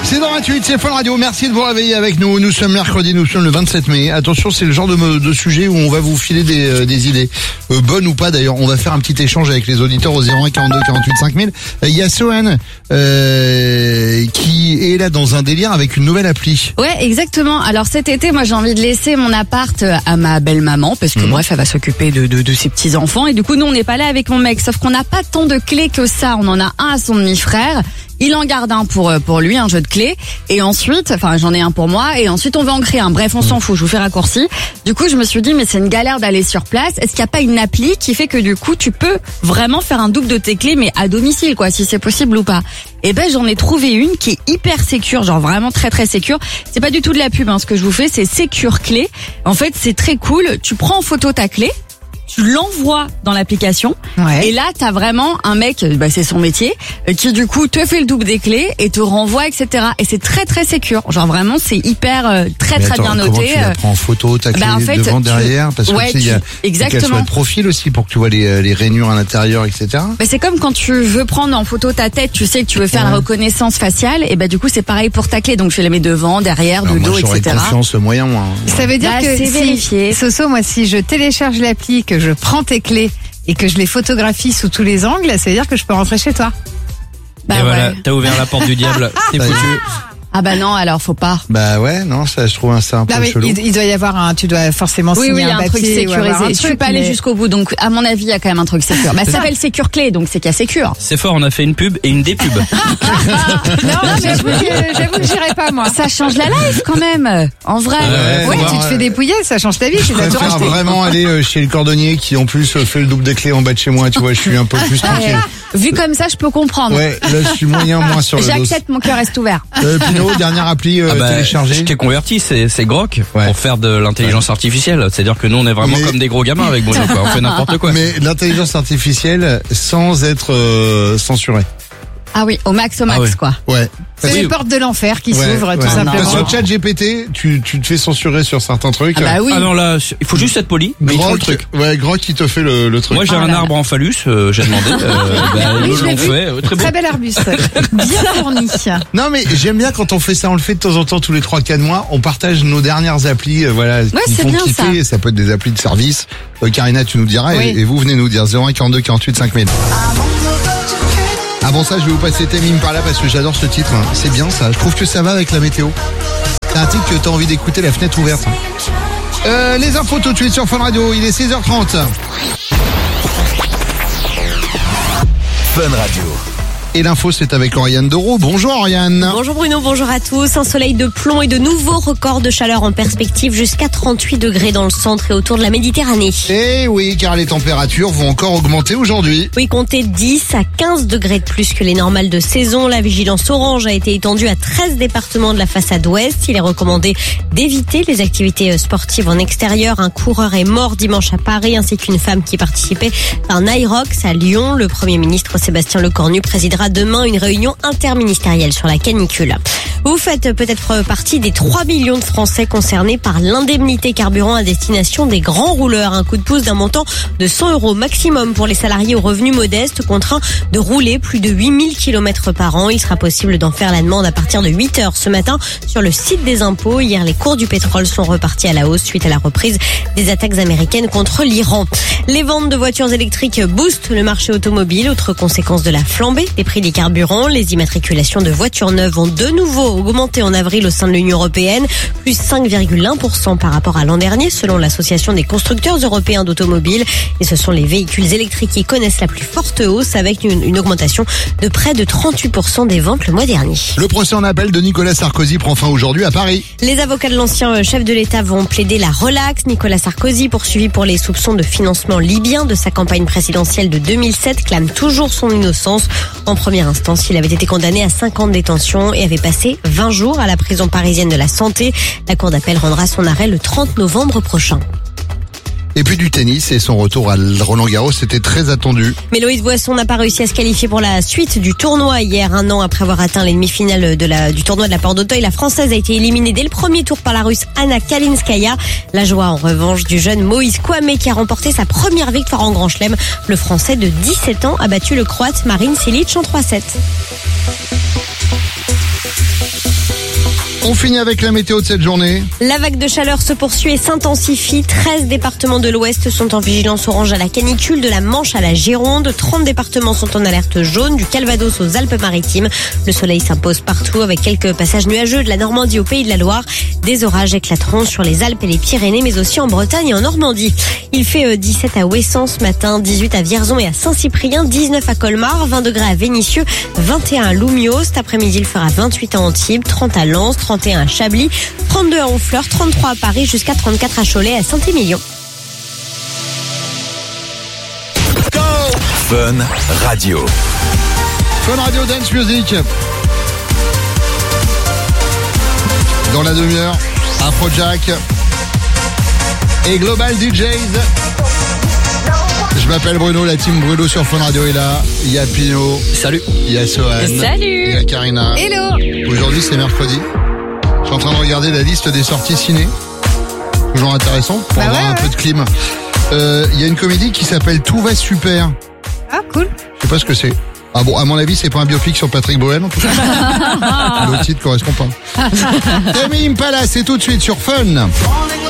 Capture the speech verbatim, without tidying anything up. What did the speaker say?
C'est dans vingt-huit, c'est Fun Radio. Merci de vous réveiller avec nous. Nous sommes mercredi, nous sommes le vingt-sept mai. Attention, c'est le genre de, de sujet où on va vous filer des, euh, des idées. Euh, bonnes ou pas d'ailleurs. On va faire un petit échange avec les auditeurs au zéro un quarante-deux quarante-huit cinq mille. Il y a Sohan euh, qui est là dans un délire avec une nouvelle appli. Ouais, exactement. Alors cet été, moi j'ai envie de laisser mon appart à ma belle-maman parce que mmh. bref, elle va s'occuper de, de, de ses petits-enfants. Et du coup, nous on n'est pas là avec mon mec. Sauf qu'on n'a pas tant de clés que ça. On en a un à son demi-frère. Il en garde un pour pour lui, un jeu de clés. Et ensuite, enfin j'en ai un pour moi. Et ensuite on va en créer un. Bref, on s'en fout, je vous fais raccourci. Du coup, je me suis dit, mais c'est une galère d'aller sur place. Est-ce qu'il n'y a pas une appli qui fait que du coup, tu peux vraiment faire un double de tes clés, mais à domicile, quoi, si c'est possible ou pas? Et ben j'en ai trouvé une qui est hyper sécure, genre vraiment très très sécure. C'est pas du tout de la pub, hein, ce que je vous fais, c'est Secure Clé. En fait, c'est très cool. Tu prends en photo ta clé. Tu l'envoies dans l'application ouais. Et là t'as vraiment un mec, bah c'est son métier, qui du coup te fait le double des clés et te renvoie, et cetera. Et c'est très très sécure. Genre vraiment c'est hyper euh, très mais très attends, bien noté. Comment tu la prends en photo ta clé bah en fait, devant tu... derrière parce ouais, que tu sais il y a exactement. Qu'elle soit de profil aussi pour que tu vois les les rainures à l'intérieur, et cetera. Bah c'est comme quand tu veux prendre en photo ta tête, tu sais que tu veux faire ouais. la reconnaissance faciale et bah du coup c'est pareil pour ta clé. Donc je la mets devant, derrière, alors de dos, moi, et cetera. J'aurais confiance moyen moi. Ça veut dire bah, que c'est si, vérifié. Soso, moi si je télécharge l'appli, que je prends tes clés et que je les photographie sous tous les angles, ça veut dire que je peux rentrer chez toi. Bah et ouais. Voilà, t'as ouvert la porte du diable, c'est foutu. Ah bah non, alors faut pas. Bah ouais, non, ça je trouve ça un peu là, chelou. Il, il doit y avoir un, tu dois forcément oui, signer oui, un, un truc sécurisé. Je suis pas allée mais... jusqu'au bout, donc à mon avis, il y a quand même un truc sécure. Bah ça s'appelle Secure Clé, donc c'est qu'il y a Secure. C'est fort, on a fait une pub et une dépub. non, mais j'avoue que j'irai pas moi. Ça change la life quand même. En vrai. Ouais, ouais, ouais tu te fais dépouiller, ça change ta vie. Je préfère vraiment aller chez le cordonnier qui en plus fait le double des clés en bas de chez moi. Tu vois, je suis un peu plus tranquille. Vu comme ça, je peux comprendre. Ouais, là je suis moyen moins sur le dos. J'accepte, mon cœur reste ouvert. Euh, Pino, dernière appli euh, ah bah, téléchargée. Je t'ai converti, c'est c'est Grok ouais. pour faire de l'intelligence ouais. artificielle. C'est-à-dire que nous on est vraiment mais... comme des gros gamins avec Bruno, quoi. On fait n'importe quoi. Mais l'intelligence artificielle sans être euh, censurée. Ah oui, au max, au max, ah oui. quoi. Ouais. C'est oui. les portes de l'enfer qui ouais, s'ouvrent, ouais. tout simplement. Parce que sur ChatGPT, tu, tu te fais censurer sur certains trucs. Ah bah oui. Ah non, là, il faut juste être poli, mais Grok, il faut le truc. Ouais, Grok qui te fait le, le truc. Moi, j'ai ah un là arbre là. en phallus, euh, j'ai demandé. Euh, bah, oui, ils l'ont fait. Euh, très, très bel arbuste. Bien fourni. Non, mais j'aime bien quand on fait ça, on le fait de temps en temps, tous les trois quatre mois. On partage nos dernières applis, euh, voilà, ouais, qui font kiffer. Ça. ça peut être des applis de service. Euh, Karina, tu nous diras, oui. et, et vous venez nous dire zéro un quarante-deux quarante-huit cinq mille. Avant ça, je vais vous passer Tamim par là parce que j'adore ce titre. C'est bien ça. Je trouve que ça va avec la météo. C'est un titre que t'as envie d'écouter, la fenêtre ouverte. Euh, les infos tout de suite sur Fun Radio. Il est seize heures trente. Fun Radio. Et l'info, c'est avec Oriane Doro. Bonjour Oriane. Bonjour Bruno, bonjour à tous. Un soleil de plomb et de nouveaux records de chaleur en perspective jusqu'à trente-huit degrés dans le centre et autour de la Méditerranée. Eh oui, car les températures vont encore augmenter aujourd'hui. Oui, comptez dix à quinze degrés de plus que les normales de saison. La vigilance orange a été étendue à treize départements de la façade ouest. Il est recommandé d'éviter les activités sportives en extérieur. Un coureur est mort dimanche à Paris ainsi qu'une femme qui participait à un Irox à Lyon. Le Premier ministre Sébastien Lecornu présidera demain une réunion interministérielle sur la canicule. Vous faites peut-être partie des trois millions de Français concernés par l'indemnité carburant à destination des grands rouleurs. Un coup de pouce d'un montant de cent euros maximum pour les salariés aux revenus modestes contraints de rouler plus de huit mille kilomètres par an. Il sera possible d'en faire la demande à partir de huit heures ce matin sur le site des impôts. Hier, les cours du pétrole sont repartis à la hausse suite à la reprise des attaques américaines contre l'Iran. Les ventes de voitures électriques boostent le marché automobile. Autre conséquence de la flambée des prix des carburants, les immatriculations de voitures neuves ont de nouveau augmenté en avril au sein de l'Union européenne, plus cinq virgule un pour cent par rapport à l'an dernier, selon l'Association des constructeurs européens d'automobiles. Et ce sont les véhicules électriques qui connaissent la plus forte hausse, avec une, une augmentation de près de trente-huit pour cent des ventes le mois dernier. Le procès en appel de Nicolas Sarkozy prend fin aujourd'hui à Paris. Les avocats de l'ancien chef de l'État vont plaider la relaxe. Nicolas Sarkozy, poursuivi pour les soupçons de financement libyen de sa campagne présidentielle de deux mille sept, clame toujours son innocence. En première instance, il avait été condamné à cinq ans de détention et avait passé vingt jours à la prison parisienne de la Santé. La cour d'appel rendra son arrêt le trente novembre prochain. Et puis du tennis et son retour à Roland-Garros, c'était très attendu. Mais Loïs Boisson n'a pas réussi à se qualifier pour la suite du tournoi hier. Un an après avoir atteint les demi-finales de la, du tournoi de la Porte d'Auteuil, la Française a été éliminée dès le premier tour par la Russe Anna Kalinskaya. La joie en revanche du jeune Moïse Kouamé qui a remporté sa première victoire en Grand Chelem. Le Français de dix-sept ans a battu le Croate Marin Cilic en trois sept. On finit avec la météo de cette journée. La vague de chaleur se poursuit et s'intensifie. treize départements de l'Ouest sont en vigilance orange à la canicule, de la Manche à la Gironde. trente départements sont en alerte jaune, du Calvados aux Alpes-Maritimes. Le soleil s'impose partout avec quelques passages nuageux de la Normandie au Pays de la Loire. Des orages éclateront sur les Alpes et les Pyrénées, mais aussi en Bretagne et en Normandie. Il fait dix-sept à Ouessant ce matin, dix-huit à Vierzon et à Saint-Cyprien, dix-neuf à Colmar, vingt degrés à Vénissieux, vingt et un à Loumio. Cet après-midi, il fera vingt-huit à Antibes, trente à Lens, trente et un à Chablis, trente-deux à Honfleur, trente-trois à Paris, jusqu'à trente-quatre à Cholet et à Saint-Émilion. Fun Radio. Fun Radio Dance Music. Dans la demi-heure, Afrojack et Global D Js. Je m'appelle Bruno, la team Bruno sur Fun Radio est là. Il y a Pino. Salut. Il y a Sohan. Salut. Il y a Karina. Hello. Aujourd'hui, c'est mercredi. Je suis en train de regarder la liste des sorties ciné. Toujours intéressant pour Bah avoir ouais, un ouais. peu de clim. Euh, Il y a une comédie qui s'appelle Tout va super. Ah, cool. Je sais pas ce que c'est. Ah bon, à mon avis, c'est pas un biopic sur Patrick Bruel, en tout cas. Le titre correspond pas. Tame Impala, c'est tout de suite sur Fun.